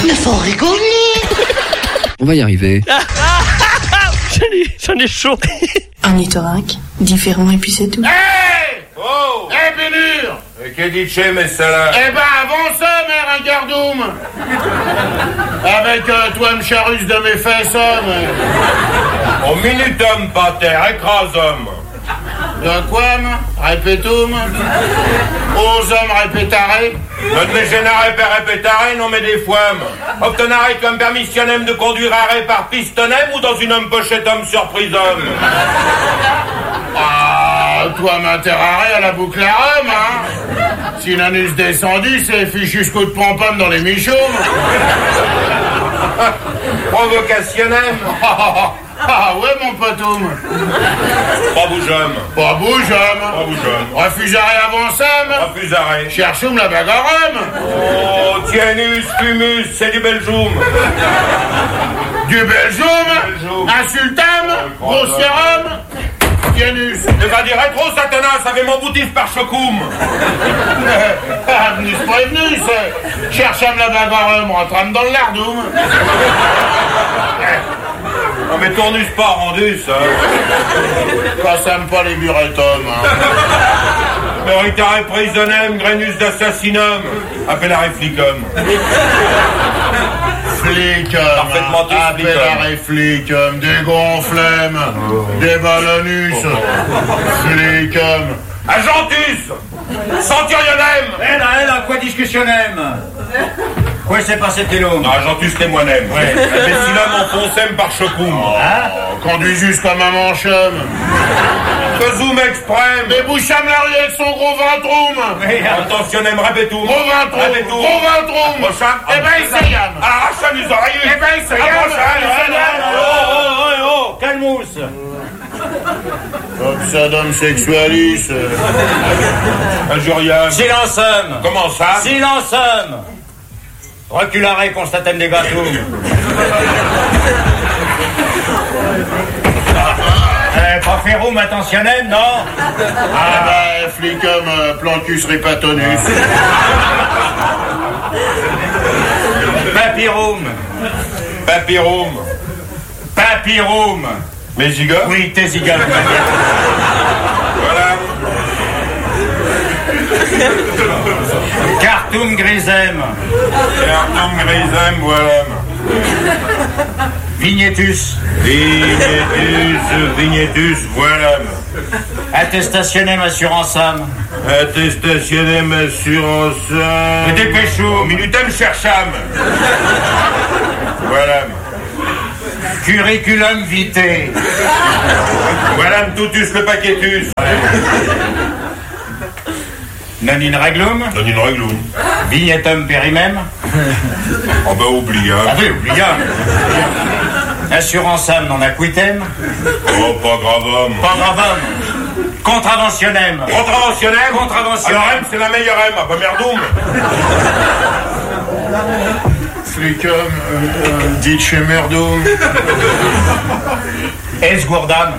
Mais faut rigoler. On va y arriver. J'en ai chaud. Ornithorynque, différent et puis c'est tout. Hey! Oh! Hey, Bénure! Et che dice, mais ça là? Eh ben, avant ça, mère, un gardoum! Avec toi, m'charus de mes fesses, homme! Au minutum, pater, écrasum! De quoi, répétum? Aux hommes répétarés? Non me généré per répétare, non mais des fois. Obtenaré comme permissionnem de conduire arrêt par pistonnem ou dans une homme pochette homme surprise homme? Ah, toi m'interarrêt à la boucle à rhum, hein? Si l'anus descendu, c'est fichu coup de pompom dans les michaumes. Provocationnem. Ah ouais, mon potoum. Pas bougeum. Pas bougeum. Pas bougeum. Refuserai avant ça, Refuserai. cherchoum la bague à rhum. Oh, tienus, fumus, c'est du Belgium. Du Belgium. Insultam. Grossierum. Tienus. Ne va dire trop, Satanas, avait mon boutif par chocoum. Ah, venus prévenus, chercham la bague à rhum, rentrame dans le lardoum. Non mais tournus pas rendu, ça. Passam pas les buretums, hein. Meritare prisonnem, grenus d'assassinum. Appelare flicum. Flicum. Parfaitement tous Appelare flicum. Des gonflemmes. Des ballonus. Flicum. Agentus. Centurionem. Elle, quoi discussionnem? Quoi s'est passé de l'homme? Non, Agentus les moinem. Ouais. Imbécilum enfoncem par chocoum. Conduisus comme un manchum. Faisum exprem. Mais boucham l'arrière avec son gros ventroum. Attentionnem repetum. Gros ventroum. Repetum. Gros ventroum. Approcham. Eh ben, essayam. Arracham les oreilles. Eh ben, essayam. Oh, calmousse. Obsadum sexualis. Injuriam. Silencem. Comment ça? Silencem. Reculare constatem des gâteaux. Pas ferrum attentionnem, non? Ah ben, flicum plancus ripatonus. Papyrum. Papyrum. Papyrum. Mésiga. Oui, tésiga. Voilà. Cartum grisem. Cartum grisem, voilà. Vignetus. Vignetus, voilà. Attestationem assuranceam. Attestationnem assuranceam. Dépêchou. Minutem chercham. Voilà. Curriculum vitae. Voilà tutus le paquetus. Non in reglum. Donne une reglum. Vignetum perimem. Oh bah oubliable. Ah oui, oubliable. Assuranceam non acquitem. Oh pas gravum. Pas gravum. Contraventionnem. Contraventionnem. Contraventionnem. Alors M c'est la meilleure M, ah pas merdoum. Flicum, dit chez merdum. Esgourdam.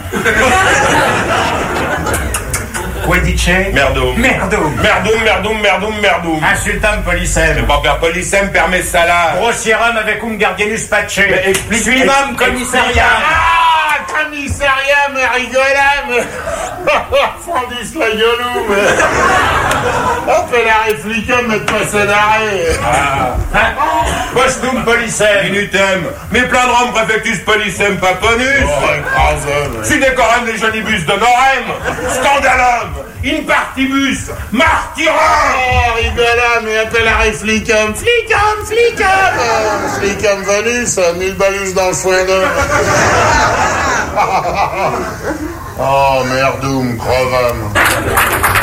Quedice. Merdum. Merdum. Merdum. Insultam policem. Pas per policem permet ça là. Grossierum avec gardienus pace. Explique. Suivam commissariat. Ah, commissariat, me rigolam. Fondis la gueuloum. Appelare flicum, mais de passer d'arrêt. Postum policem. Minutem. Mais plein de rhum préfectus policem paponus. Oh, écrasum. Si décorem les jonibus d'honorem. Scandalum. In partibus. Martyrum. Oh, rigolam, mais appelare flicum. Flicum venus, 1000 balus dans le foin d'homme. Oh, merdum, crevam.